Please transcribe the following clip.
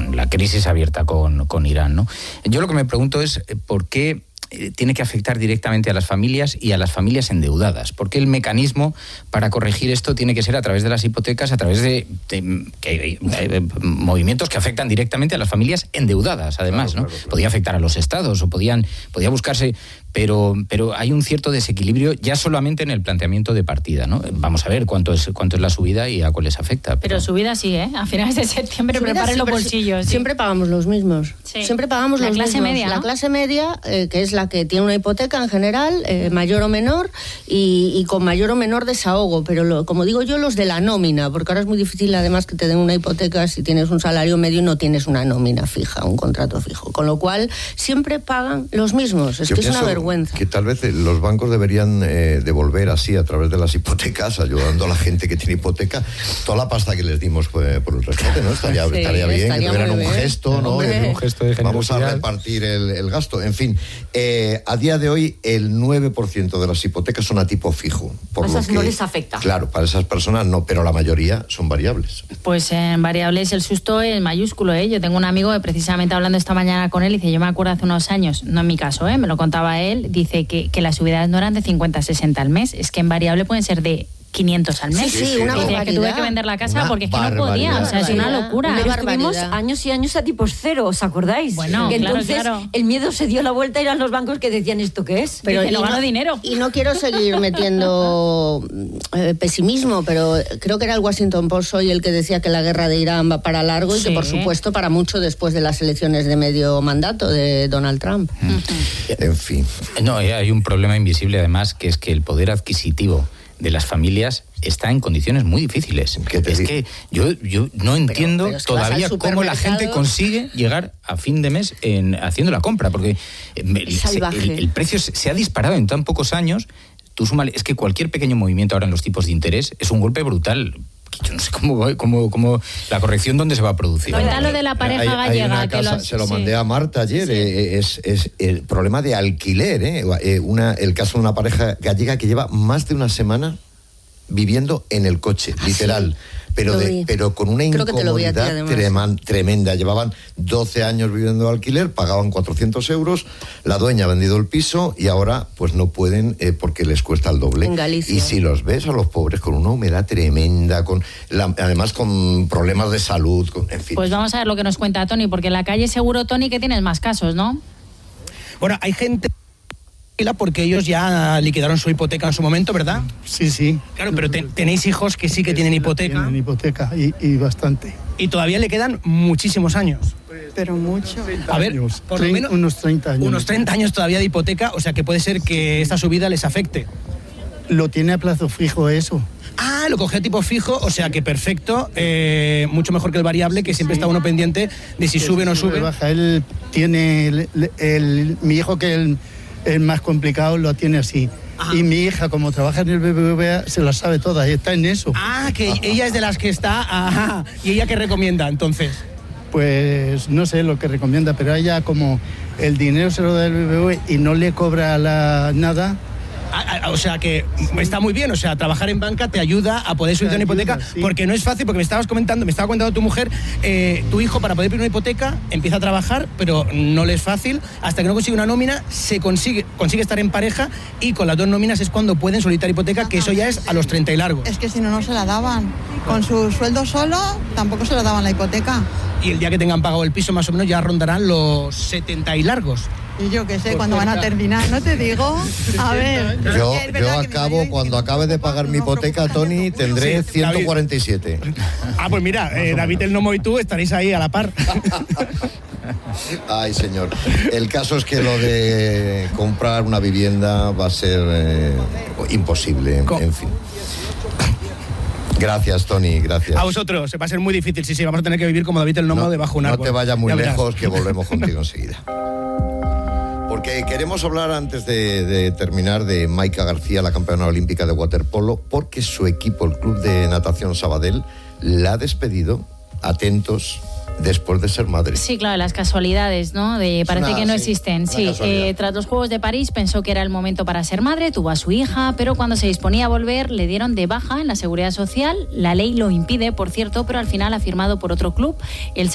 la crisis abierta con Irán, ¿no? Yo lo que me pregunto es por qué tiene que afectar directamente a las familias y a las familias endeudadas. Porque el mecanismo para corregir esto tiene que ser a través de las hipotecas, a través de movimientos que afectan directamente a las familias endeudadas, además, claro, ¿no? Claro. Podía afectar a los estados o podía buscarse... Pero hay un cierto desequilibrio ya solamente en el planteamiento de partida, ¿no? Vamos a ver cuánto es la subida y a cuál les afecta. Pero subida sí, ¿eh? A finales de septiembre preparen los bolsillos. Sí. Siempre pagamos los mismos. Sí. Siempre pagamos los mismos. Media, ¿no? La clase media, que es la que tiene una hipoteca en general, mayor o menor, y con mayor o menor desahogo. Pero como digo yo, los de la nómina, porque ahora es muy difícil además que te den una hipoteca si tienes un salario medio y no tienes una nómina fija, un contrato fijo. Con lo cual, siempre pagan los mismos. Es que es una vergüenza. Que tal vez los bancos deberían devolver así a través de las hipotecas, ayudando a la gente que tiene hipoteca, toda la pasta que les dimos por el rescate, ¿no? Estaría bien que tuvieran un gesto, ¿no? Un gesto de generosidad. Vamos a repartir el gasto. En fin, a día de hoy el 9% de las hipotecas son a tipo fijo. Por esas no les afecta. Claro, para esas personas no, pero la mayoría son variables. Pues en variables el susto es mayúsculo, ¿eh? Yo tengo un amigo que precisamente hablando esta mañana con él, dice, yo me acuerdo hace unos años, no en mi caso, me lo contaba él, dice que las subidas no eran de 50 a 60 al mes, es que en variable pueden ser de 500 al mes. Sí, una barbaridad. Que tuve que vender la casa porque es que no podía, o sea, es una locura. Estuvimos años y años a tipos cero, ¿os acordáis? Bueno, que entonces claro. El miedo se dio la vuelta y eran los bancos que decían, ¿esto qué es? Pero no gano dinero. Y no quiero seguir metiendo pesimismo, pero creo que era el Washington Post hoy el que decía que la guerra de Irán va para largo y que por supuesto para mucho después de las elecciones de medio mandato de Donald Trump. En fin. No, hay un problema invisible además, que es que el poder adquisitivo de las familias está en condiciones muy difíciles. Es que yo no entiendo pero todavía cómo la gente consigue llegar a fin de mes haciendo la compra, porque el precio se ha disparado en tan pocos años. Tú súmale, es que cualquier pequeño movimiento ahora en los tipos de interés es un golpe brutal. Yo no sé cómo la corrección dónde se va a producir. Cuéntalo de la pareja gallega. Se lo mandé a Marta ayer. Sí. Es el problema de alquiler. El caso de una pareja gallega que lleva más de una semana viviendo en el coche, literal. Sí. Pero con una incomodidad tremenda. Llevaban 12 años viviendo de alquiler, pagaban 400 euros, la dueña ha vendido el piso y ahora pues no pueden porque les cuesta el doble. En Galicia. Y si los ves a los pobres con una humedad tremenda, además con problemas de salud, en fin. Pues vamos a ver lo que nos cuenta Tony, porque en la calle seguro, Tony, que tienes más casos, ¿no? Bueno, hay gente... porque ellos ya liquidaron su hipoteca en su momento, ¿verdad? Sí. Claro, pero tenéis hijos que sí que tienen hipoteca. Tienen hipoteca y bastante. Y todavía le quedan muchísimos años. Pero mucho. A ver, por lo menos unos 30 años. Unos 30 años todavía de hipoteca, o sea que puede ser que esta subida les afecte. Lo tiene a plazo fijo eso. Ah, lo cogió a tipo fijo, o sea que perfecto, mucho mejor que el variable, que siempre está uno pendiente de si sube o no sube. Baja. Él tiene, mi hijo que el más complicado lo tiene así. Ajá. Y mi hija, como trabaja en el BBVA, se la sabe toda, está en eso. Ah, que ella es de las que está, ajá. ¿Y ella qué recomienda, entonces? Pues no sé lo que recomienda, pero ella como el dinero se lo da el BBVA y no le cobra nada... O sea que está muy bien, o sea, trabajar en banca te ayuda a poder subir una hipoteca, sí. Porque no es fácil, porque me estaba comentando tu mujer, tu hijo para poder pedir una hipoteca empieza a trabajar, pero no le es fácil, hasta que no consigue una nómina, consigue estar en pareja y con las dos nóminas es cuando pueden solicitar hipoteca, que eso ya es a los 30 y largos. Es que si no se la daban, con su sueldo solo tampoco se la daban la hipoteca. Y el día que tengan pagado el piso más o menos ya rondarán los 70 y largos. Y yo qué sé, cuándo van a terminar, no te digo. A ver. Yo cuando acabe de pagar mi hipoteca, Tony, tendré 147. Ah, pues mira, David el Nomo y tú estaréis ahí a la par. Ay, señor. El caso es que lo de comprar una vivienda va a ser imposible, en fin. Gracias, Tony, gracias. A vosotros, va a ser muy difícil, sí, vamos a tener que vivir como David el Nomo debajo de un árbol. No te vayas muy lejos, que volvemos contigo enseguida. Porque queremos hablar, antes de terminar, de Maika García, la campeona olímpica de waterpolo, porque su equipo, el Club de Natación Sabadell, la ha despedido, atentos, después de ser madre. Sí, claro, las casualidades, ¿no? Parece que no existen. Sí, tras los Juegos de París pensó que era el momento para ser madre, tuvo a su hija, pero cuando se disponía a volver le dieron de baja en la Seguridad Social. La ley lo impide, por cierto, pero al final ha firmado por otro club, el